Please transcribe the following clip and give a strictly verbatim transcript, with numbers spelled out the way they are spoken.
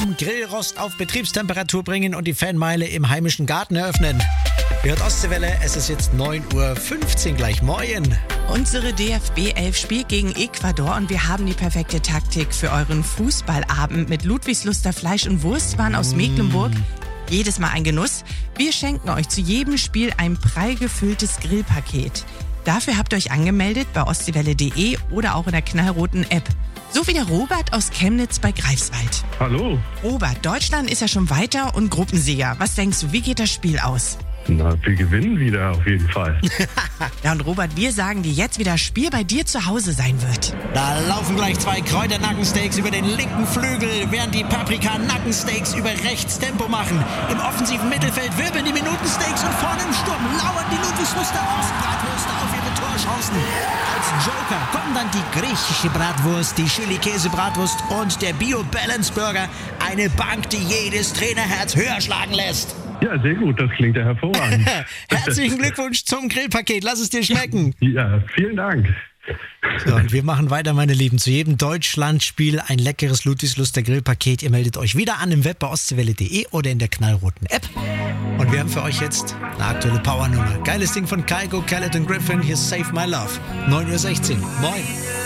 zum Grillrost auf Betriebstemperatur bringen und die Fanmeile im heimischen Garten eröffnen. Ihr hört Ostseewelle, es ist jetzt neun Uhr fünfzehn gleich. Moin. Unsere D F B elf spielt gegen Ecuador und wir haben die perfekte Taktik für euren Fußballabend mit Ludwigsluster Fleisch- und Wurstwaren aus Mecklenburg. Jedes Mal ein Genuss. Wir schenken euch zu jedem Spiel ein prall gefülltes Grillpaket. Dafür habt ihr euch angemeldet bei ostseewelle punkt de oder auch in der knallroten App. So wie der Robert aus Chemnitz bei Greifswald. Hallo. Robert, Deutschland ist ja schon weiter und Gruppensieger. Was denkst du, wie geht das Spiel aus? Na, wir gewinnen wieder auf jeden Fall. Ja, und Robert, wir sagen dir jetzt, wie das Spiel bei dir zu Hause sein wird. Da laufen gleich zwei Kräuternackensteaks über den linken Flügel, während die Paprika-Nackensteaks über rechts Tempo machen. Im offensiven Mittelfeld wirbeln die Minutensteaks und vorne im Sturm lauern die Ludwigsluster Ostbratwürste auf ihre Torchancen. Als Joker kommen dann die griechische Bratwurst, die Chili-Käse-Bratwurst und der Bio-Balance-Burger. Eine Bank, die jedes Trainerherz höher schlagen lässt. Ja, sehr gut, das klingt ja hervorragend. Herzlichen Glückwunsch zum Grillpaket, lass es dir schmecken. Ja, vielen Dank. So, und wir machen weiter, meine Lieben. Zu jedem Deutschlandspiel ein leckeres Ludwigsluster Grillpaket. Ihr meldet euch wieder an im Web bei ostseewelle punkt de oder in der knallroten App. Und wir haben für euch jetzt eine aktuelle Powernummer. Geiles Ding von Kygo, Khaled und Griffin. Hier ist Save My Love. neun Uhr sechzehn. Moin.